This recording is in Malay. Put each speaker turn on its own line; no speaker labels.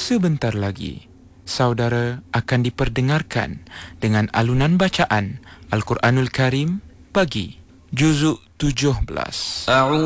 Sebentar lagi, saudara akan diperdengarkan dengan alunan bacaan Al-Quranul Karim bagi juzuk 17.